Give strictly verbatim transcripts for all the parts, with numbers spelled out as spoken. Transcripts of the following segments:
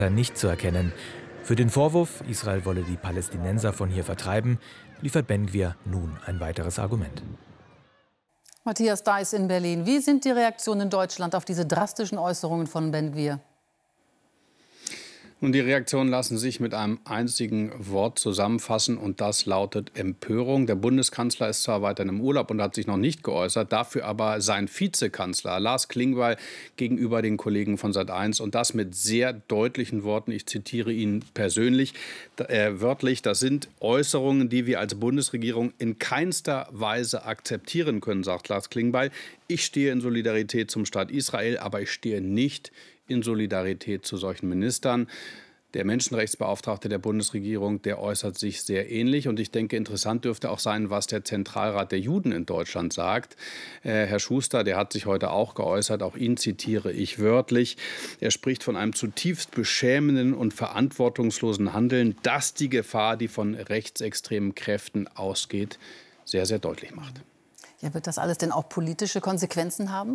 nicht zu erkennen. Für den Vorwurf, Israel wolle die Palästinenser von hier vertreiben, liefert Ben-Gvir nun ein weiteres Argument. Matthias Deiß in Berlin. Wie sind die Reaktionen in Deutschland auf diese drastischen Äußerungen von Ben-Gvir? Und die Reaktionen lassen sich mit einem einzigen Wort zusammenfassen, und das lautet Empörung. Der Bundeskanzler ist zwar weiterhin im Urlaub und hat sich noch nicht geäußert, dafür aber sein Vizekanzler Lars Klingbeil gegenüber den Kollegen von Sat eins, und das mit sehr deutlichen Worten. Ich zitiere ihn persönlich, äh, wörtlich: Das sind Äußerungen, die wir als Bundesregierung in keinster Weise akzeptieren können, sagt Lars Klingbeil. Ich stehe in Solidarität zum Staat Israel, aber ich stehe nicht in Solidarität zu solchen Ministern. Der Menschenrechtsbeauftragte der Bundesregierung, der äußert sich sehr ähnlich. Und ich denke, interessant dürfte auch sein, was der Zentralrat der Juden in Deutschland sagt. Äh, Herr Schuster, der hat sich heute auch geäußert. Auch ihn zitiere ich wörtlich. Er spricht von einem zutiefst beschämenden und verantwortungslosen Handeln, das die Gefahr, die von rechtsextremen Kräften ausgeht, sehr, sehr deutlich macht. Ja, wird das alles denn auch politische Konsequenzen haben?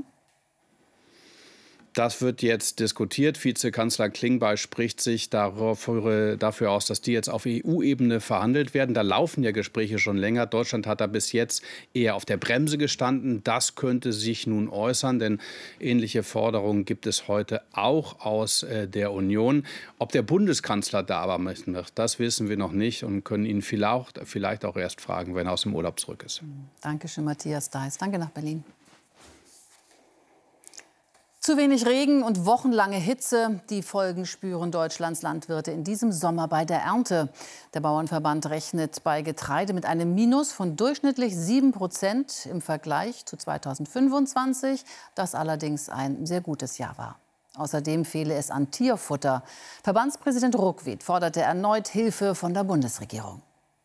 Das wird jetzt diskutiert. Vizekanzler Klingbeil spricht sich dafür, dafür aus, dass die jetzt auf E U-Ebene verhandelt werden. Da laufen ja Gespräche schon länger. Deutschland hat da bis jetzt eher auf der Bremse gestanden. Das könnte sich nun äußern, denn ähnliche Forderungen gibt es heute auch aus äh, der Union. Ob der Bundeskanzler da aber mitmacht, das wissen wir noch nicht und können ihn vielleicht, vielleicht auch erst fragen, wenn er aus dem Urlaub zurück ist. Dankeschön, Matthias Deiß. Danke nach Berlin. Zu wenig Regen und wochenlange Hitze. Die Folgen spüren Deutschlands Landwirte in diesem Sommer bei der Ernte. Der Bauernverband rechnet bei Getreide mit einem Minus von durchschnittlich sieben Prozent im Vergleich zu zweitausendfünfundzwanzig, das allerdings ein sehr gutes Jahr war. Außerdem fehle es an Tierfutter. Verbandspräsident Ruckwied forderte erneut Hilfe von der Bundesregierung.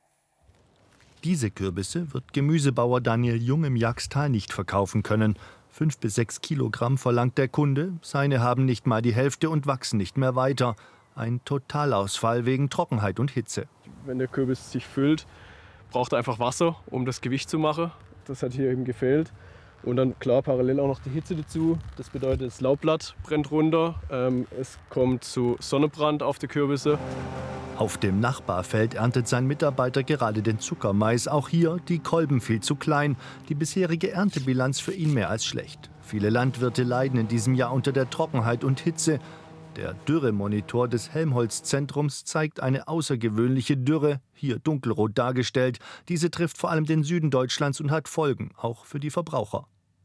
Diese Kürbisse wird Gemüsebauer Daniel Jung im Jagstal nicht verkaufen können. Fünf bis sechs Kilogramm verlangt der Kunde. Seine haben nicht mal die Hälfte und wachsen nicht mehr weiter. Ein Totalausfall wegen Trockenheit und Hitze. Wenn der Kürbis sich füllt, braucht er einfach Wasser, um das Gewicht zu machen. Das hat hier eben gefehlt. Und dann klar parallel auch noch die Hitze dazu. Das bedeutet, das Laubblatt brennt runter. Ähm, es kommt zu Sonnenbrand auf die Kürbisse. Auf dem Nachbarfeld erntet sein Mitarbeiter gerade den Zuckermais. Auch hier die Kolben viel zu klein. Die bisherige Erntebilanz für ihn mehr als schlecht. Viele Landwirte leiden in diesem Jahr unter der Trockenheit und Hitze. Der Dürremonitor des Helmholtz-Zentrums zeigt eine außergewöhnliche Dürre, hier dunkelrot dargestellt. Diese trifft vor allem den Süden Deutschlands und hat Folgen, auch für die Verbraucher.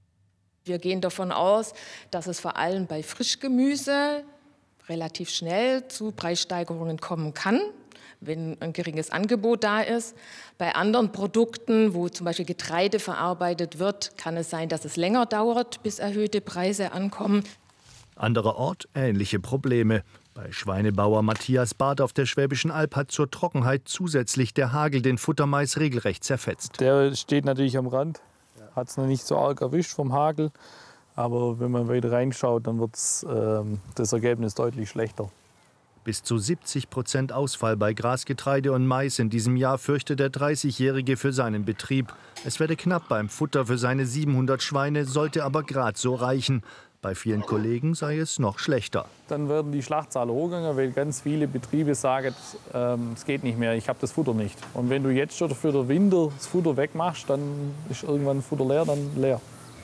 Wir gehen davon aus, dass es vor allem bei Frischgemüse relativ schnell zu Preissteigerungen kommen kann, wenn ein geringes Angebot da ist. Bei anderen Produkten, wo zum Beispiel Getreide verarbeitet wird, kann es sein, dass es länger dauert, bis erhöhte Preise ankommen. Anderer Ort, ähnliche Probleme. Bei Schweinebauer Matthias Barth auf der Schwäbischen Alb hat zur Trockenheit zusätzlich der Hagel den Futtermais regelrecht zerfetzt. Der steht natürlich am Rand, hat es noch nicht so arg erwischt vom Hagel. Aber wenn man weiter reinschaut, dann wird äh, das Ergebnis deutlich schlechter. Bis zu siebzig Prozent Ausfall bei Grasgetreide und Mais in diesem Jahr fürchtet der dreißigjährige für seinen Betrieb. Es werde knapp beim Futter für seine siebenhundert Schweine, sollte aber gerade so reichen. Bei vielen Kollegen sei es noch schlechter. Dann werden die Schlachtzahlen hochgegangen, weil ganz viele Betriebe sagen, ähm, es geht nicht mehr, ich habe das Futter nicht. Und wenn du jetzt schon für den Winter das Futter wegmachst, dann ist irgendwann das Futter leer, dann leer.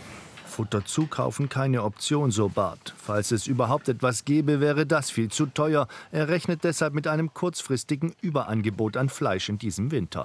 Futter zukaufen keine Option, so Barth. Falls es überhaupt etwas gäbe, wäre das viel zu teuer. Er rechnet deshalb mit einem kurzfristigen Überangebot an Fleisch in diesem Winter.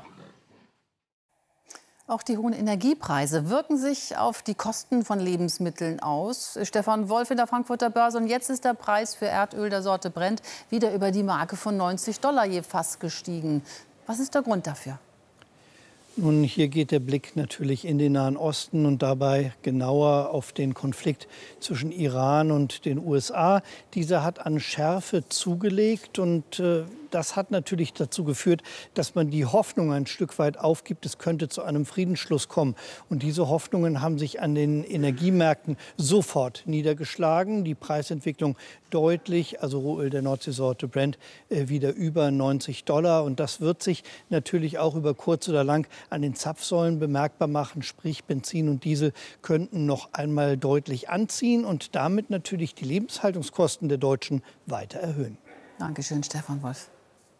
Auch die hohen Energiepreise wirken sich auf die Kosten von Lebensmitteln aus. Stefan Wolf in der Frankfurter Börse. Und jetzt ist der Preis für Erdöl der Sorte Brent wieder über die Marke von neunzig Dollar je Fass gestiegen. Was ist der Grund dafür? Nun, hier geht der Blick natürlich in den Nahen Osten und dabei genauer auf den Konflikt zwischen Iran und den U S A. Dieser hat an Schärfe zugelegt und äh, das hat natürlich dazu geführt, dass man die Hoffnung ein Stück weit aufgibt, es könnte zu einem Friedensschluss kommen. Und diese Hoffnungen haben sich an den Energiemärkten sofort niedergeschlagen. Die Preisentwicklung deutlich, also Rohöl der Nordseesorte Brent, äh, wieder über neunzig Dollar. Und das wird sich natürlich auch über kurz oder lang an den Zapfsäulen bemerkbar machen. Sprich, Benzin und Diesel könnten noch einmal deutlich anziehen und damit natürlich die Lebenshaltungskosten der Deutschen weiter erhöhen. Dankeschön, Stefan Wolf.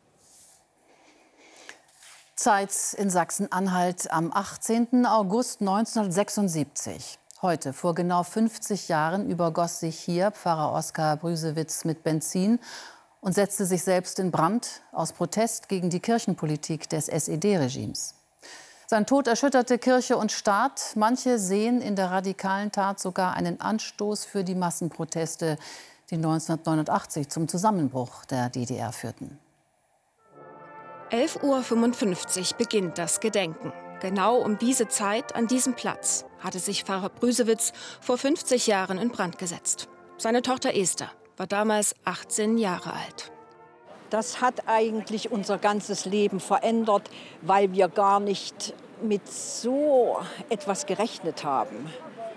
Zeitz in Sachsen-Anhalt am achtzehnten August neunzehnhundertsechsundsiebzig. Heute, vor genau fünfzig Jahren, übergoss sich hier Pfarrer Oskar Brüsewitz mit Benzin und setzte sich selbst in Brand aus Protest gegen die Kirchenpolitik des S E D-Regimes. Sein Tod erschütterte Kirche und Staat. Manche sehen in der radikalen Tat sogar einen Anstoß für die Massenproteste, die neunzehnhundertneunundachtzig zum Zusammenbruch der D D R führten. elf Uhr fünfundfünfzig beginnt das Gedenken. Genau um diese Zeit, an diesem Platz, hatte sich Pfarrer Brüsewitz vor fünfzig Jahren in Brand gesetzt. Seine Tochter Esther war damals achtzehn Jahre alt. Das hat eigentlich unser ganzes Leben verändert, weil wir gar nicht mit so etwas gerechnet haben.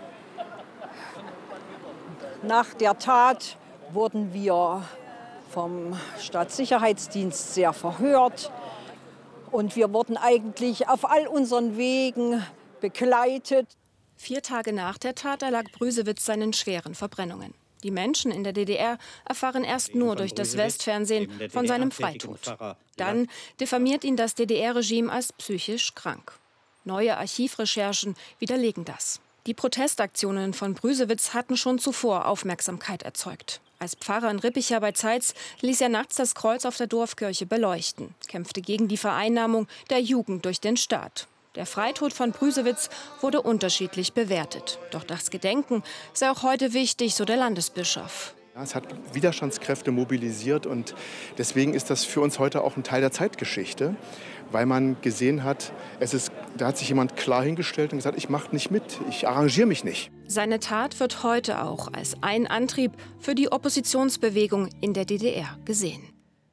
Nach der Tat wurden wir vom Staatssicherheitsdienst sehr verhört. Und wir wurden eigentlich auf all unseren Wegen begleitet. Vier Tage nach der Tat erlag Brüsewitz seinen schweren Verbrennungen. Die Menschen in der D D R erfahren erst nur durch das Westfernsehen von seinem Freitod. Dann diffamiert ihn das D D R-Regime als psychisch krank. Neue Archivrecherchen widerlegen das. Die Protestaktionen von Brüsewitz hatten schon zuvor Aufmerksamkeit erzeugt. Als Pfarrer in Rippicha bei Zeitz ließ er nachts das Kreuz auf der Dorfkirche beleuchten, kämpfte gegen die Vereinnahmung der Jugend durch den Staat. Der Freitod von Brüsewitz wurde unterschiedlich bewertet. Doch das Gedenken sei auch heute wichtig, so der Landesbischof. Ja, es hat Widerstandskräfte mobilisiert und deswegen ist das für uns heute auch ein Teil der Zeitgeschichte, weil man gesehen hat, es ist, da hat sich jemand klar hingestellt und gesagt, ich mache nicht mit, ich arrangiere mich nicht. Seine Tat wird heute auch als ein Antrieb für die Oppositionsbewegung in der D D R gesehen.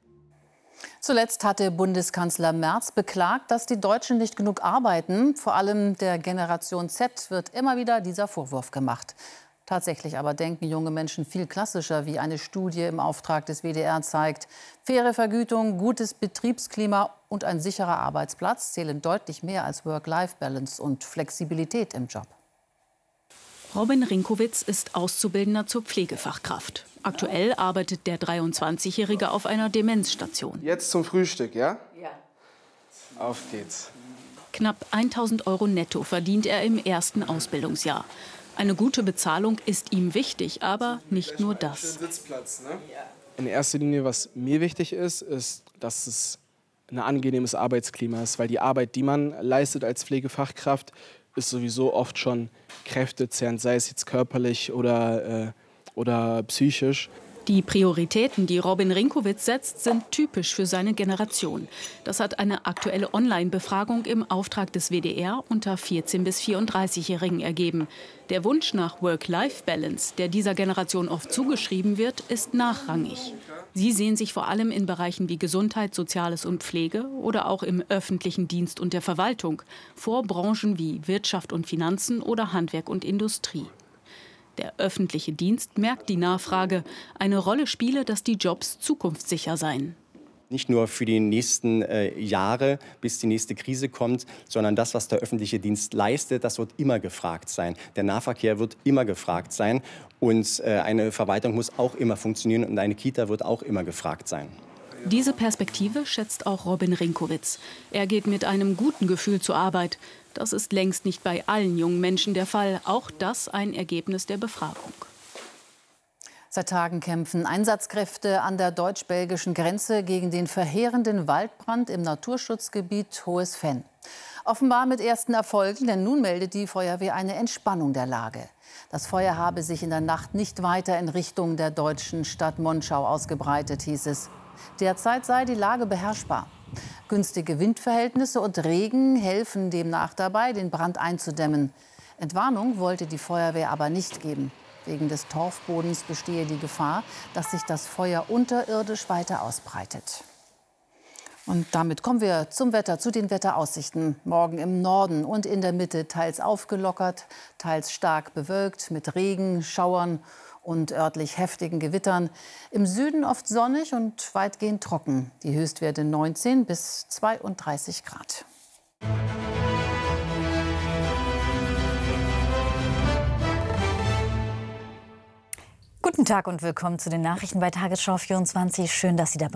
Zuletzt hatte Bundeskanzler Merz beklagt, dass die Deutschen nicht genug arbeiten. Vor allem der Generation Z wird immer wieder dieser Vorwurf gemacht. Tatsächlich aber denken junge Menschen viel klassischer, wie eine Studie im Auftrag des W D R zeigt. Faire Vergütung, gutes Betriebsklima und ein sicherer Arbeitsplatz zählen deutlich mehr als Work-Life-Balance und Flexibilität im Job. Robin Rinkowitz ist Auszubildender zur Pflegefachkraft. Aktuell arbeitet der dreiundzwanzigjährige auf einer Demenzstation. Jetzt zum Frühstück, ja? Ja. Auf geht's. Knapp tausend Euro netto verdient er im ersten Ausbildungsjahr. Eine gute Bezahlung ist ihm wichtig, aber nicht nur das. In erster Linie, was mir wichtig ist, ist, dass es ein angenehmes Arbeitsklima ist. Weil die Arbeit, die man leistet als Pflegefachkraft, ist sowieso oft schon kräftezehrend, sei es jetzt körperlich oder, äh, oder psychisch. Die Prioritäten, die Robin Rinkowitz setzt, sind typisch für seine Generation. Das hat eine aktuelle Online-Befragung im Auftrag des W D R unter vierzehn- bis vierunddreißigjährigen ergeben. Der Wunsch nach Work-Life-Balance, der dieser Generation oft zugeschrieben wird, ist nachrangig. Sie sehen sich vor allem in Bereichen wie Gesundheit, Soziales und Pflege oder auch im öffentlichen Dienst und der Verwaltung vor Branchen wie Wirtschaft und Finanzen oder Handwerk und Industrie. Der öffentliche Dienst merkt die Nachfrage. Eine Rolle spiele, dass die Jobs zukunftssicher seien. Nicht nur für die nächsten äh, Jahre, bis die nächste Krise kommt, sondern das, was der öffentliche Dienst leistet, das wird immer gefragt sein. Der Nahverkehr wird immer gefragt sein und äh, eine Verwaltung muss auch immer funktionieren und eine Kita wird auch immer gefragt sein. Diese Perspektive schätzt auch Robin Rinkowitz. Er geht mit einem guten Gefühl zur Arbeit. Das ist längst nicht bei allen jungen Menschen der Fall. Auch das ein Ergebnis der Befragung. Seit Tagen kämpfen Einsatzkräfte an der deutsch-belgischen Grenze gegen den verheerenden Waldbrand im Naturschutzgebiet Hohes Venn. Offenbar mit ersten Erfolgen, denn nun meldet die Feuerwehr eine Entspannung der Lage. Das Feuer habe sich in der Nacht nicht weiter in Richtung der deutschen Stadt Monschau ausgebreitet, hieß es. Derzeit sei die Lage beherrschbar. Günstige Windverhältnisse und Regen helfen demnach dabei, den Brand einzudämmen. Entwarnung wollte die Feuerwehr aber nicht geben. Wegen des Torfbodens bestehe die Gefahr, dass sich das Feuer unterirdisch weiter ausbreitet. Und damit kommen wir zum Wetter, zu den Wetteraussichten. Morgen im Norden und in der Mitte teils aufgelockert, teils stark bewölkt mit Regen, Schauern und örtlich heftigen Gewittern. Im Süden oft sonnig und weitgehend trocken. Die Höchstwerte neunzehn bis zweiunddreißig Grad. Guten Tag und willkommen zu den Nachrichten bei Tagesschau vierundzwanzig. Schön, dass Sie dabei sind.